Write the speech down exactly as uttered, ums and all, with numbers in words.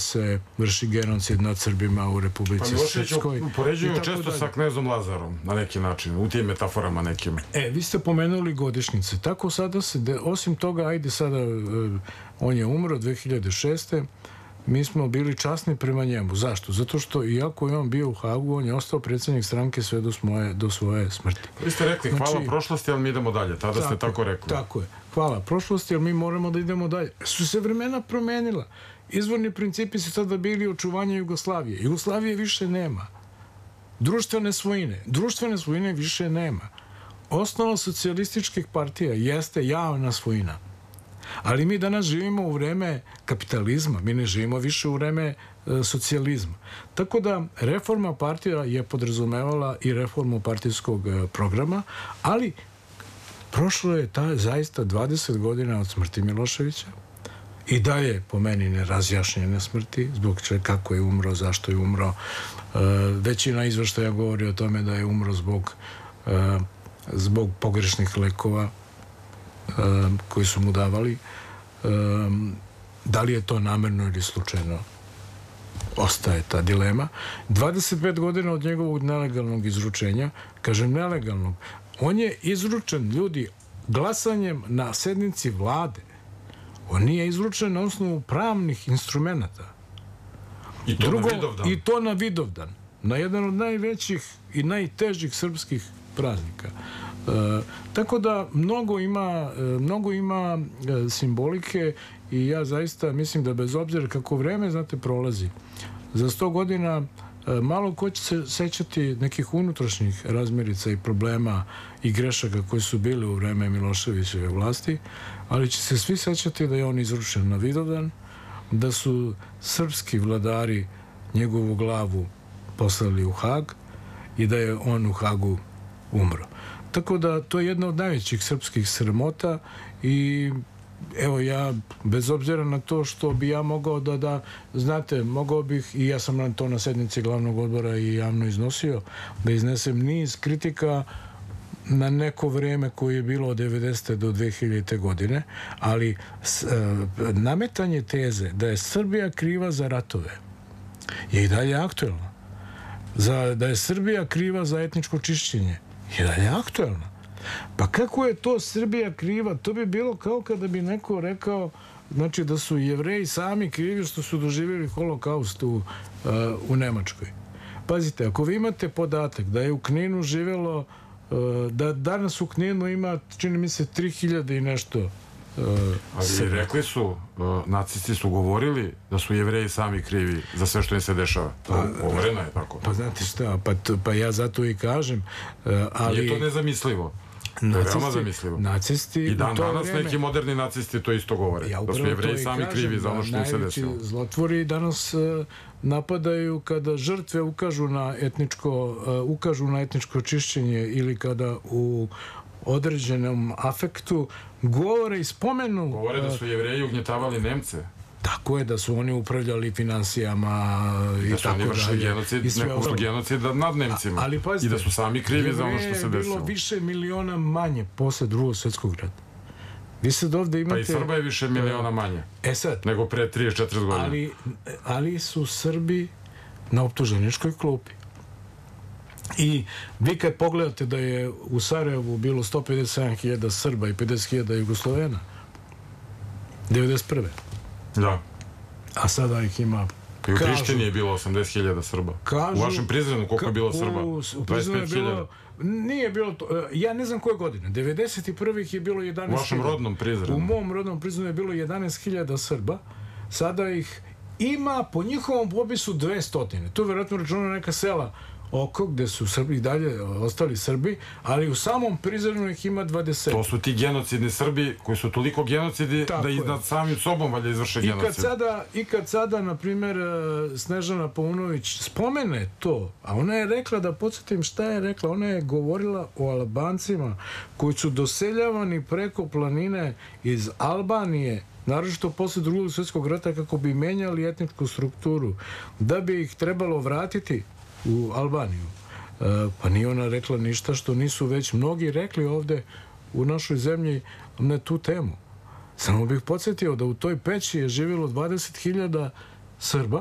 se vrši genocid nad Srbima u Republici Srpskoj. Pa upoređuju često sa knezom Lazarom, na neki način, u tim metaforama nekim. E, vi ste pomenuli godišnjice. Tako sada se, osim toga, ajde sada, on je umro dve hiljade šeste. Mi smo bili časni prema njemu. Zašto? Zato što, iako je on bio u Hagu, on je ostao predsjednik stranke sve do, svoje, do svoje smrti. Vi ste rekli, hvala znači, prošlosti, ali mi idemo dalje. Tada tako, ste tako rekli. Tako je. Hvala prošlosti, ali mi moramo da idemo dalje. Su se vremena promenila. Izvorni principi su tada bili očuvanje Jugoslavije. Jugoslavije više nema. Društvene svojine. Društvene svojine više nema. Osnova socijalističkih partija jeste javna svojina. Ali mi danas živimo u vreme kapitalizma, mi ne živimo više u vreme e, socijalizma. Tako da reforma partija je podrazumevala i reformu partijskog e, programa, ali prošlo je ta zaista dvadeset godina od smrti Miloševića i da je po meni nerazjašnjene smrti, zbog čega kako je umro, zašto je umro. E, većina izveštaja govori o tome da je umro zbog, e, zbog pogrešnih lekova Um, koji su mu davali. Um, da li je to namerno ili slučajno, ostaje ta dilema. dvadeset pet godina od njegovog nelegalnog izručenja, kažem nelegalnog, on je izručen, ljudi, glasanjem na sednici vlade. On nije izručen na osnovu pravnih instrumenta. I to Drugo, na Vidovdan. I to na Vidovdan. Na jedan od najvećih i najtežih srpskih praznika. E, tako da mnogo ima, mnogo ima e, simbolike i ja zaista mislim da bez obzira kako vreme, znate, prolazi, za sto godina e, malo ko će se sećati nekih unutrašnjih razmirica i problema i grešaka koji su bili u vreme Miloševićeve vlasti, ali će se svi sećati da je on izručen na Vidovdan, da su srpski vladari njegovu glavu poslali u Hag i da je on u Hagu umro. Tako da to je jedna od najvećih srpskih sramota i evo ja, bez obzira na to što bi ja mogao da, da znate, mogao bih, i ja sam na to na sednici glavnog odbora i javno iznosio, da iznesem niz kritika na neko vreme koje je bilo od devedesete do dve hiljadite godine, ali s, e, nametanje teze da je Srbija kriva za ratove je i dalje aktuelno. Za, da je Srbija kriva za etničko čišćenje je dalje aktuelna. Pa kako je to Srbija kriva? To bi bilo kao kada bi neko rekao, znači, da su Jevreji sami krivi što su doživjeli holokaust u, uh, u Nemačkoj. Pazite, ako vi imate podatak da je u Kninu živjelo, uh, da danas u Kninu ima, čini mi se, tri hiljade i nešto. Uh, Ali rekli su, uh, nacisti su govorili da su Jevreji sami krivi za sve što im se dešava. Pa, govoreno je tako. Pa znate šta, pa, pa ja zato i kažem. Uh, ali... Je to nezamislivo. Nacisti, to je veoma zamislivo. Nacisti I dan danas vreme, neki moderni nacisti to isto govore. Ja da su Jevreji sami kažem, krivi za ono što im se desilo. Najveći zlotvori danas uh, napadaju kada žrtve ukažu na etničko, uh, ukažu na etničko čišćenje ili kada u određenom afektu govore i spomenu. Govore da su Jevreji ugnjetavali Nemce. Tako je, da su oni upravljali finansijama i da su tako oni vršili genocid, nekog genocid nad Nemcima. Ali pazite, i da su sami krivi za ono što se desilo. Je bilo više miliona manje posle drugog svjetskog rata. Vi sad ovde imate... Pa i Srba je više miliona manje. E sad... Nego pre trideset četrdeset godina. Ali, ali su Srbi na optuženičkoj klupi. I vi kad pogledate da je u Sarajevu bilo sto pedeset sedam hiljada Srba i pedeset hiljada Jugoslovena devedeset prve. Da. A sada ih ima... I u Prištini je bilo osamdeset hiljada Srba. Kažu, u vašem Prizrenu koliko je bilo Srba? U, u Prizrenu je bilo... Nije bilo to... Ja ne znam koje godine. devedeset prve je bilo jedanaest hiljada. U vašem rodnom Prizrenu? U mom rodnom Prizrenu je bilo jedanaest hiljada Srba. Sada ih ima po njihovom popisu dvesta. To je vjerojatno računa neka sela oko gde su Srbi i dalje ostali Srbi, ali u samom Prizrenu ih ima dvadeset. To su ti genocidni Srbi koji su toliko genocidi tako da i nad samim sobom valja izvrše genocid. I kad sada, i kad sada na primjer, Snežana Paunović spomene to, a ona je rekla, da podsjetim šta je rekla, ona je govorila o Albancima koji su doseljavani preko planine iz Albanije, naročito posle drugog svjetskog rata, kako bi menjali etničku strukturu, da bi ih trebalo vratiti u Albaniju. E, pa nije ona rekla ništa što nisu već mnogi rekli ovde u našoj zemlji na tu temu. Samo bih podsjetio da u toj peći je živjelo dvadeset hiljada Srba